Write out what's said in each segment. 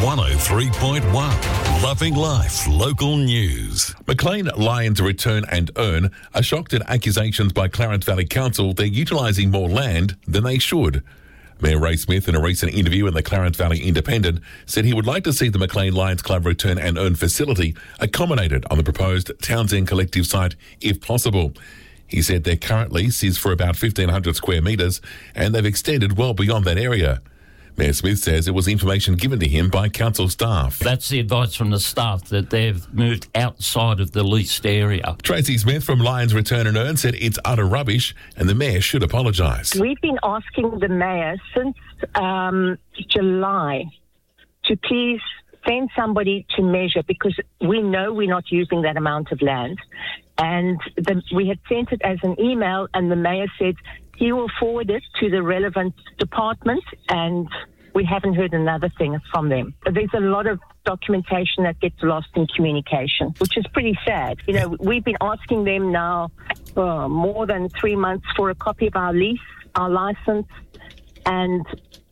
103.1. Loving Life Local News. Maclean Lions Return and Earn are shocked at accusations by Clarence Valley Council they're utilising more land than they should. Mayor Ray Smith, in a recent interview in the Clarence Valley Independent, said he would like to see the Maclean Lions Club Return and Earn facility accommodated on the proposed Townsend Collective site if possible. He said their current lease is for about 1,500 square metres and they've extended well beyond that area. Mayor Smith says it was information given to him by council staff. That's the advice from the staff, that they've moved outside of the leased area. Tracy Smith from Lions Return and Earn said it's utter rubbish and the mayor should apologise. We've been asking the mayor since July to please send somebody to measure, because we know we're not using that amount of land. And we had sent it as an email, and the mayor said he will forward it to the relevant department, and we haven't heard another thing from them. There's a lot of documentation that gets lost in communication, which is pretty sad. You know, we've been asking them now for more than 3 months for a copy of our lease, our license, and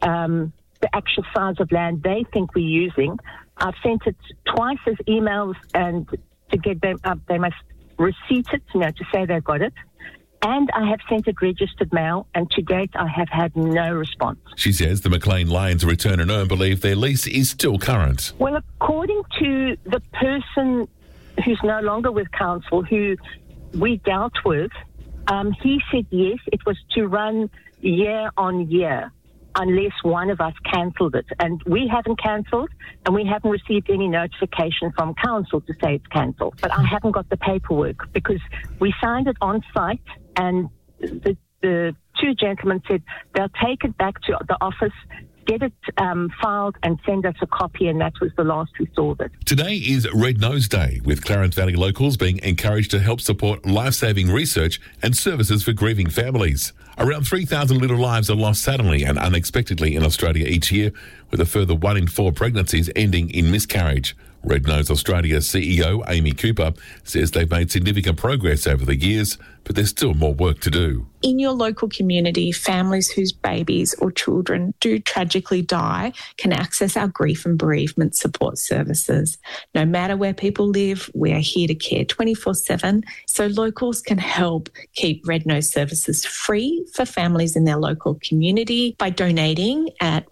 the actual size of land they think we're using. I've sent it twice as emails, and to get them up, they must receipt it, to say they've got it. And I have sent it registered mail, and to date I have had no response. She says the Maclean Lions Return and Earn believe their lease is still current. Well, according to the person who's no longer with council, who we dealt with, he said yes, it was to run year on year, unless one of us cancelled it. And we haven't cancelled, and we haven't received any notification from council to say it's cancelled. But I haven't got the paperwork, because we signed it on site, and the two gentlemen said they'll take it back to the office, get it filed, and send us a copy, and that was the last we saw of it. Today is Red Nose Day, with Clarence Valley locals being encouraged to help support life-saving research and services for grieving families. Around 3,000 little lives are lost suddenly and unexpectedly in Australia each year, with a further 1 in 4 pregnancies ending in miscarriage. Red Nose Australia CEO Amy Cooper says they've made significant progress over the years, but there's still more work to do. In your local community, families whose babies or children do tragically die can access our grief and bereavement support services. No matter where people live, we are here to care 24/7, so locals can help keep Red Nose services free for families in their local community by donating at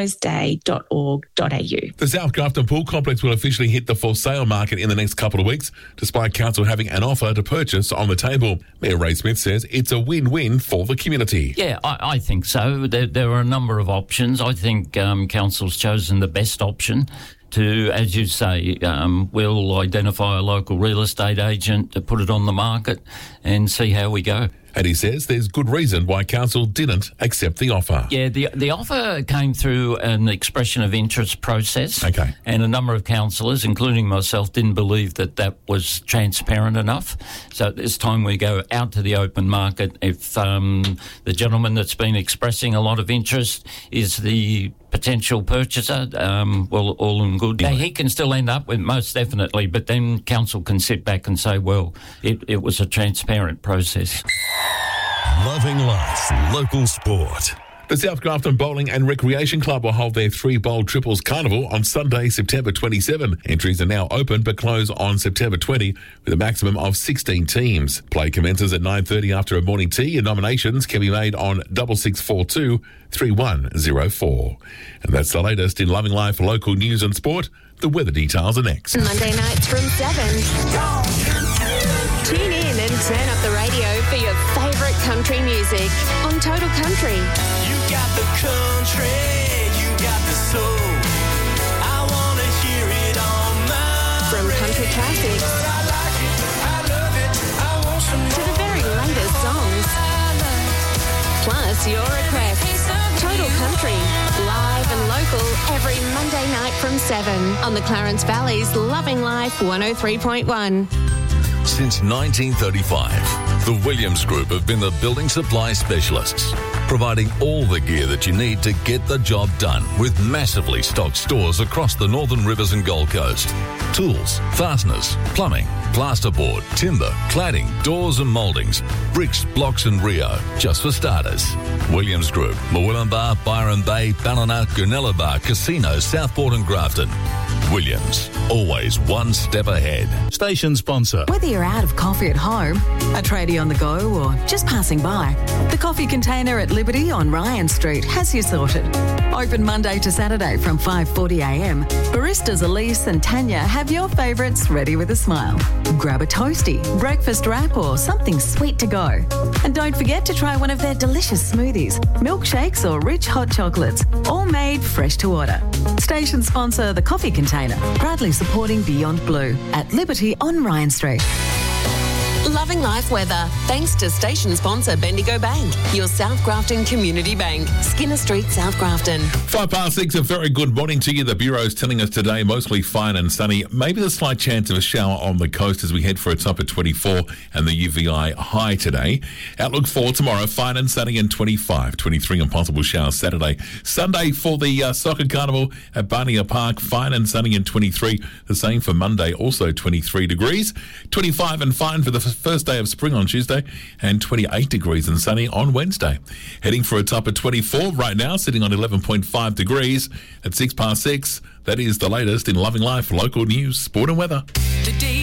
rednoseday.org.au. The South Grafton Pool Complex will officially hit the for sale market in the next couple of weeks, despite council having an offer to purchase on the table. Mayor Ray Smith says it's a win-win for the community. Yeah, I think so. There are a number of options. I think council's chosen the best option to, as you say, we'll identify a local real estate agent to put it on the market and see how we go. And he says there's good reason why council didn't accept the offer. Yeah, the offer came through an expression of interest process. Okay. And a number of councillors, including myself, didn't believe that was transparent enough. So at this time we go out to the open market. If the gentleman that's been expressing a lot of interest is the potential purchaser, well, all in good. He can still end up with, most definitely, but then council can sit back and say, well, it was a transparent process. Loving life, local sport. The South Grafton Bowling and Recreation Club will hold their 3 Bowl Triples Carnival on Sunday, September 27. Entries are now open but close on September 20 with a maximum of 16 teams. Play commences at 9:30 after a morning tea, and nominations can be made on 6642 3104. And that's the latest in Loving Life local news and sport. The weather details are next. Monday nights from 7. Tune in and turn up the radio for your favourite country music on Total Country. You got the country, you got the soul. I want to hear it on my From country classics But I like it, I love it, I want some to the very latest songs. Plus your requests. Total Country, live and local every Monday night from 7 on the Clarence Valley's Loving Life 103.1. Since 1935, the Williams Group have been the building supply specialists, providing all the gear that you need to get the job done with massively stocked stores across the Northern Rivers and Gold Coast. Tools, fasteners, plumbing, plasterboard, timber, cladding, doors and mouldings, bricks, blocks and Rio, just for starters. Williams Group, Murwillumbah, Byron Bay, Ballina, Goonellabah, Casino, Southport and Grafton. Williams, always one step ahead. Station sponsor. Whether you're out of coffee at home, a tradie on the go or just passing by, the coffee container at Liberty on Ryan Street has you sorted. Open Monday to Saturday from 5:40am. Baristas Elise and Tanya have your favourites ready with a smile. Grab a toasty, breakfast wrap or something sweet to go. And don't forget to try one of their delicious smoothies, milkshakes or rich hot chocolates, all made fresh to order. Station sponsor The Coffee Container, proudly supporting Beyond Blue at Liberty on Ryan Street. Loving life weather. Thanks to station sponsor Bendigo Bank, your South Grafton Community Bank. Skinner Street, South Grafton. 6:05, a very good morning to you. The Bureau is telling us today mostly fine and sunny. Maybe a slight chance of a shower on the coast as we head for a top of 24 and the UVI high today. Outlook for tomorrow, fine and sunny and 25, 23 and possible showers Saturday. Sunday for the soccer carnival at Barnia Park, fine and sunny and 23. The same for Monday, also 23 degrees. 25 and fine for the first day of spring on Tuesday and 28 degrees and sunny on Wednesday. Heading for a top of 24 right now, sitting on 11.5 degrees at 6:06. That is the latest in Loving Life, local news, sport and weather.